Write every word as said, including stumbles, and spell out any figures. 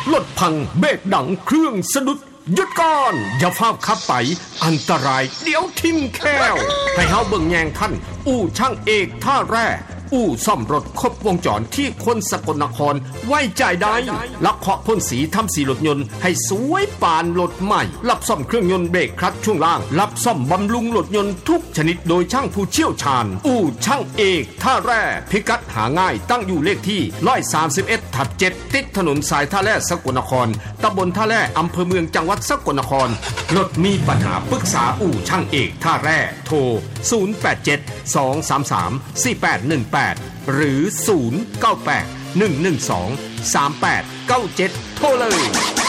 รถพังเบรกดังเครื่องสะดุดหยุดก่อนอย่าฟ้าวขับไปอันตรายเดี๋ยวทิ่มแค้วให้เฮาเบิ่งแยงท่านอู่ช่างเอกท่าแร่อู่ซ่อมรถครบวงจรที่คนสกลนครไว้ใจได้ลักเคาะพ่นสีทำสีรถยนต์ให้สวยปานรถใหม่รับซ่อมเครื่องยนต์เบรกคลัตช์ช่วงล่างรับซ่อมบำรุงรถยนต์ทุกชนิดโดยช่างผู้เชี่ยวชาญอู่ช่างเอกท่าแร่พิกัดหาง่ายตั้งอยู่เลขที่หนึ่งร้อยสามสิบเอ็ดทับเจ็ดติดถนนสายท่าแร่สกลนครตำบลท่าแร่อำเภอเมืองจังหวัดสกลนครรถมีปัญหาปรึกษาอู่ช่างเอกท่าแร่โทรศูนย์ แปด เจ็ด สอง สาม สาม สี่ แปด หนึ่ง แปดหรือศูนย์ เก้า แปด หนึ่ง หนึ่ง สอง สาม แปด เก้า เจ็ดโทรเลย